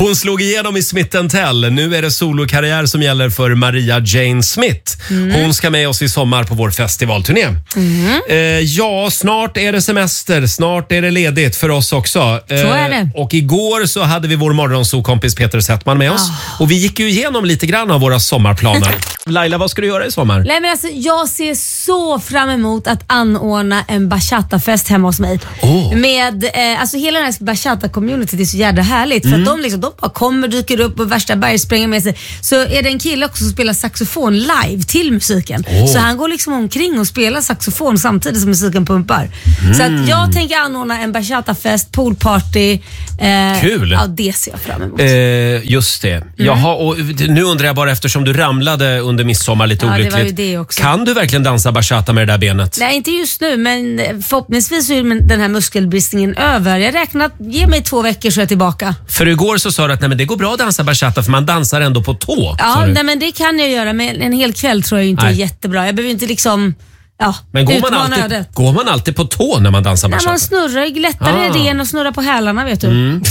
Hon slog igenom i Smith & Tell. Nu är det solokarriär som gäller för Maria Jane Smith. Hon ska med oss i sommar på vår festivalturné. Ja, snart är det semester. Snart är det ledigt för oss också. Så är det. Och igår så hade vi vår morgonsokompis Peter Settman med oss. Och vi gick ju igenom lite grann av våra sommarplaner. Laila, vad ska du göra i sommar? Nej, men alltså, jag ser så fram emot att anordna en bachatafest hemma hos mig. Med, alltså hela den här bachata-community är så jävla härligt. För att de bara kommer, dyker upp och värsta bergspränger med sig. Så är det en kille också som spelar saxofon live till musiken. Så han går liksom omkring och spelar saxofon samtidigt som musiken pumpar. Så att jag tänker anordna en bachatafest, poolparty. Kul! Ja, det ser jag fram emot. Just det. Jaha, och nu undrar jag bara, eftersom du ramlade under midsommar lite olyckligt. Det var ju det också. Kan du verkligen dansa bachata med det där benet? Nej, inte just nu, men förhoppningsvis så är den här muskelbristningen över. Jag räknar att ge mig 2 veckor så är jag tillbaka. För igår så sa du att nej, men det går bra att dansa bachata för man dansar ändå på tå. Ja, nej, men det kan jag göra, men en hel kväll tror jag inte är jättebra. Jag behöver inte liksom... Ja, men går man alltid på tå när man dansar bachata? När man snurrar, lättare är det än att snurra på hälarna, vet du.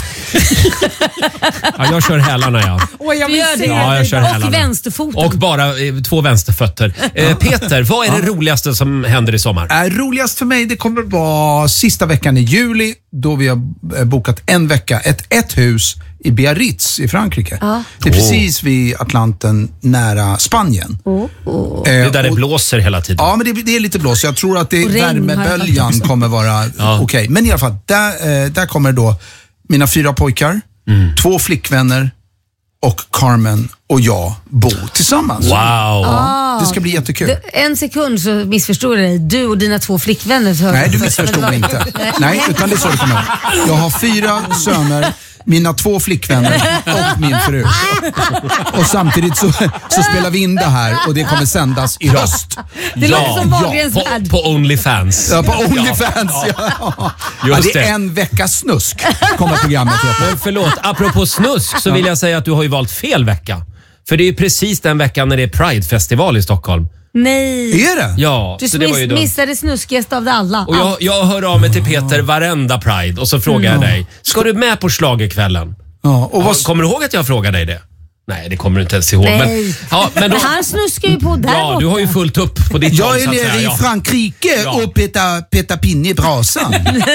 Ja, jag kör hälarna, ja. Jag kör hälarna. Och vänsterfoten. Och bara 2 vänsterfötter. Peter, vad är det roligaste som händer i sommar? Roligast för mig, det kommer vara sista veckan i juli, då vi har bokat en vecka, ett hus i Biarritz i Frankrike. Det är precis vid Atlanten nära Spanien. Det är där det blåser hela tiden. Ja, men det är lite blås. Jag tror att värmeböljan kommer vara okej. Men i alla fall, där kommer då mina 4 pojkar, 2 flickvänner och Carmen och jag bo tillsammans. Wow! Det ska bli jättekul. En sekund så missförstod jag dig. Du och dina 2 flickvänner. Nej, du missförstod mig inte. Nej, utan det är så det kommer. Jag har 4 söner, mina 2 flickvänner och min fru. Och samtidigt så spelar vi in det här och det kommer sändas i höst. Det låter som Wahlgrens värld. På OnlyFans. Ja, på OnlyFans, det är en veckas snusk, kommer programmet heter. Men förlåt, apropå snusk så vill jag säga att du har ju valt fel vecka. För det är precis den veckan när det är Pride-festival i Stockholm. Nej. Är det? Ja. Du missade snuskigast av det alla. Och jag hör av mig till Peter varenda Pride och så frågar jag dig. Ska du med på schlagerkvällen? Ja. Och kommer du ihåg att jag frågade dig det? Nej, det kommer du inte ens ihåg. Nej. Men han snuskar ju på där borta. Du har ju fullt upp på ditt jag håll, är nere i Frankrike och petar pinne i brasan.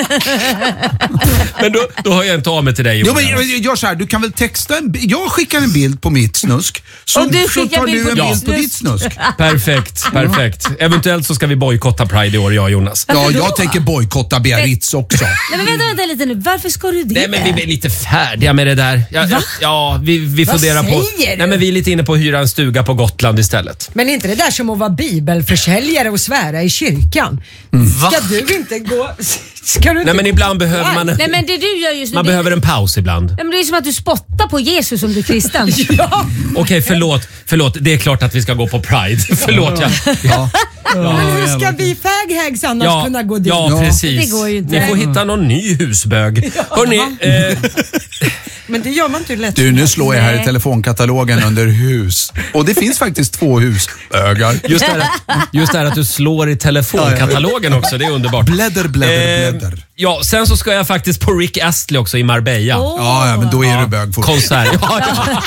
Men då har jag inte av mig till dig. Jo, men gör så här, du kan väl texta jag skickar en bild på mitt snusk. Så tar du en bild på ditt snusk. Perfekt. Eventuellt så ska vi bojkotta Pride i år, jag och Jonas. Ja, jag tänker bojkotta Biarritz också. Nej, men vänta lite nu. Varför ska du det? Nej, men vi är lite färdiga med det där. Vi funderar på... Nej, men vi är lite inne på att hyra en stuga på Gotland istället. Men inte det där som att vara bibelförsäljare och svära i kyrkan. Ska du inte gå... Nej, men ibland behöver man... Nej, men det du gör just nu... Man behöver en paus ibland. Nej, men det är som att du spottar på Jesus om du är kristen. Okej, förlåt. Det är klart att vi ska gå på Pride. Förlåt, Men hur ska vi faghags annars kunna gå dit? Ja, precis. Det går ju inte. Ni får hitta någon ny husbög. Hörrni... Men det gör man inte lätt. Du, nu slår jag här i telefonkatalogen under hus. Och det finns faktiskt 2 husbögar. Just det här att du slår i telefonkatalogen också, det är underbart. Blädder. Ja, sen så ska jag faktiskt på Rick Astley också i Marbella. Ja, men då är du bög. Konsert.